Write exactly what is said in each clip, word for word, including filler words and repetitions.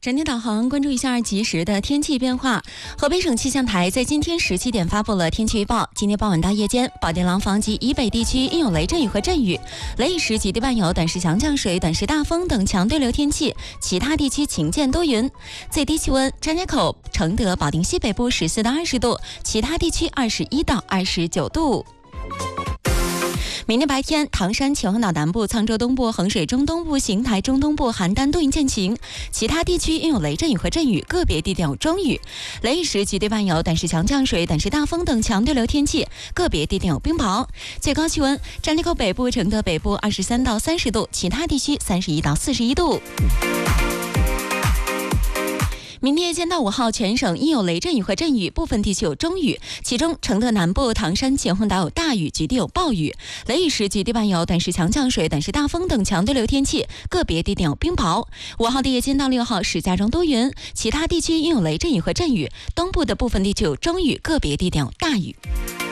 整点导航，关注一下即时的天气变化。河北省气象台在今天十七点发布了天气预报。今天傍晚到夜间，保定廊坊及以北地区应有雷阵雨和阵雨，雷雨时局地伴有短时强降水、短时大风等强对流天气，其他地区晴间多云。最低气温：张家口、承德、保定西北部十四到二十度，其他地区二十一到二十九度。明天白天，唐山、秦皇岛南部、沧州东部、衡水中东部、邢台中东部、邯郸多云见晴，其他地区应有雷阵雨和阵雨，个别地点有中雨。雷雨时局对伴有短时强降水、短时大风等强对流天气，个别地点有冰雹。最高气温：张家口北部、承德北部二十三到三十度，其他地区三十一到四十一度。明天夜间到五号，全省应有雷阵雨和阵雨，部分地区有中雨，其中承德南部、唐山、秦皇岛有大雨，局地有暴雨。雷雨时局地伴有短时强降水、短时大风等强对流天气，个别地点有冰雹。五号的夜间到六号，石家庄多云，其他地区应有雷阵雨和阵雨，东部的部分地区有中雨，个别地点有大雨。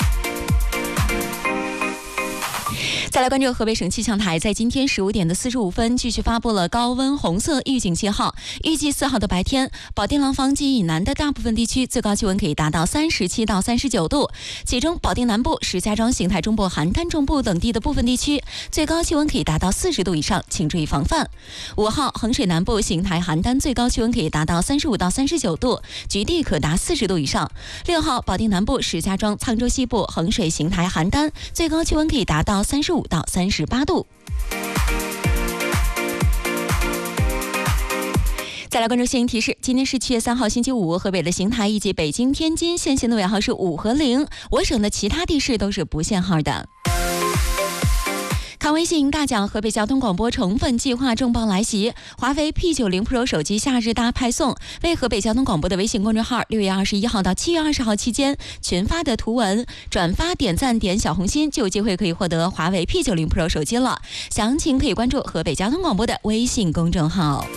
再来关注河北省气象台在今天十五点的四十五分继续发布了高温红色预警信号。预计四号的白天，保定廊坊及以南的大部分地区最高气温可以达到三十七到三十九度，其中保定南部、石家庄、邢台中部、邯郸中部等地的部分地区最高气温可以达到四十度以上，请注意防范。五号，衡水南部、邢台、邯郸最高气温可以达到三十五到三十九度，局地可达四十度以上。六号，保定南部、石家庄、沧州西部、衡水、邢台、邯郸最高气温可以达到三十五到三十八度。再来关注新闻提示，今天是七月三号星期五，河北的邢台以及北京、天津限行的尾号是五和零，我省的其他地市都是不限号的。看微信大奖，河北交通广播宠粉计划重磅来袭，华为 P 九十 Pro 手机夏日大派送，为河北交通广播的微信公众号六月二十一号到七月二十号期间群发的图文转发点赞点小红心，就有机会可以获得华为 P 九十 Pro 手机了。详情可以关注河北交通广播的微信公众号。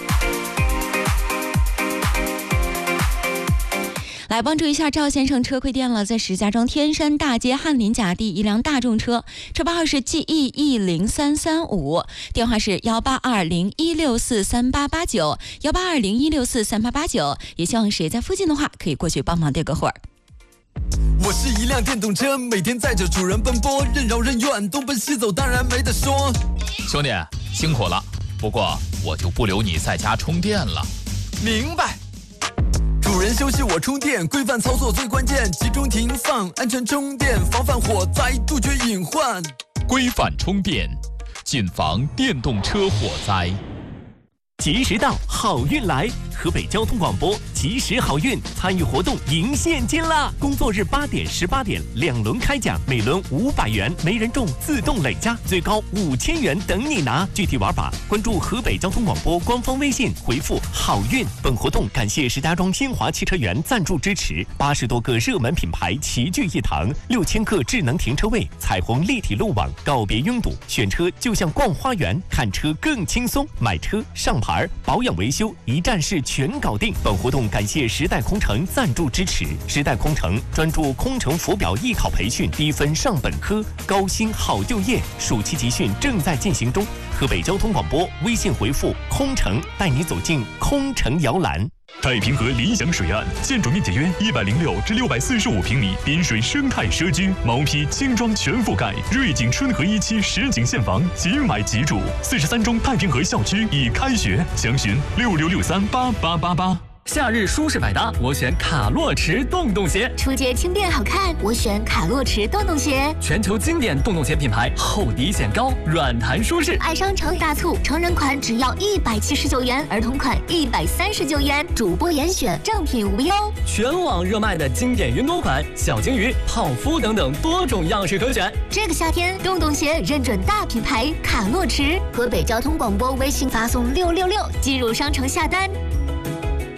来帮助一下赵先生，车亏电了，在石家庄天山大街翰林甲地一辆大众车，车牌号是 G E E 零三三五，电话是幺八二零一六四三八八九，幺八二零一六四三八八九，也希望谁在附近的话可以过去帮忙这个会儿。 我是一辆电动车，每天载着主人奔波，任劳任怨，东奔西走，当然没得说。 兄弟辛苦了，不过我就不留你在家充电了。 明白。主人休息我充电，规范操作最关键，集中停放，安全充电，防范火灾，杜绝隐患。 规范充电，谨防电动车火灾。 及时到，好运来！河北交通广播及时好运参与活动赢现金啦！工作日八点、十八点两轮开奖，每轮五百元，没人中自动累加，最高五千元等你拿。具体玩法关注河北交通广播官方微信，回复好运。本活动感谢石家庄新华汽车园赞助支持，八十多个热门品牌齐聚一堂，六千个智能停车位，彩虹立体路网，告别拥堵，选车就像逛花园，看车更轻松，买车上牌。保养维修一站式全搞定。本活动感谢时代空乘赞助支持。时代空乘专注空乘浮表艺考培训，低分上本科，高薪好就业。暑期集训正在进行中。河北交通广播微信回复空乘，带你走进空乘摇篮。 太平河理想水岸，建筑面积约一百零六至六百四十五平米，滨水生态社区，毛坯轻装全覆盖，瑞景春和一期实景现房，即买即住。四十三中太平河校区已开学，详询六六六三八八八八。 夏日舒适百搭，我选卡洛驰洞洞鞋。 出街轻便好看，我选卡洛驰洞洞鞋。 全球经典洞洞鞋品牌，厚底显高，软弹舒适。 爱商城大促，成人款只要一百七十九元，儿童款一百三十九元，主播严选，正品无忧。 全网热卖的经典云朵款、小金鱼、泡芙等等多种样式可选。 这个夏天，洞洞鞋认准大品牌卡洛驰。河北交通广播微信发送六六六，进入商城下单。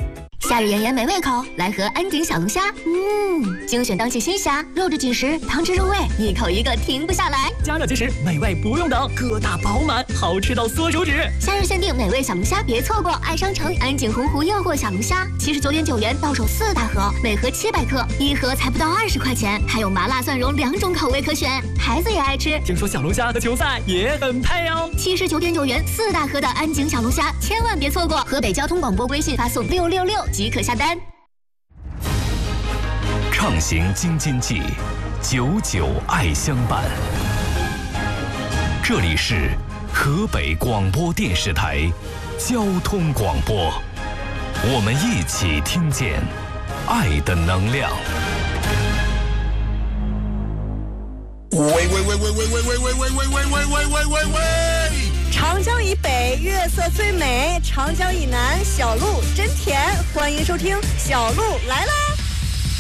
夏日炎炎没胃口，来盒安井小龙虾。嗯，精选当季新虾，肉质紧实，汤汁入味，一口一个停不下来。 加热即食，美味不用等，疙瘩饱满，好吃到缩手指。 夏日限定美味小龙虾，别错过！爱商城安井洪湖诱惑小龙虾，七十九点九元到手四大盒，每盒七百克，一盒才不到二十块钱，还有麻辣蒜蓉两种口味可选，孩子也爱吃。 听说小龙虾和球赛也很配哦。 七十九点九元四大盒的安井小龙虾，千万别错过！河北交通广播微信发送六六六即可下单。 畅行京津冀，久久爱相伴。这里是河北广播电视台交通广播，我们一起听见爱的能量。 喂喂喂喂喂喂喂喂喂喂喂喂喂喂喂喂！ 长江以北月色最美，长江以南小路真甜。欢迎收听《小路来啦》。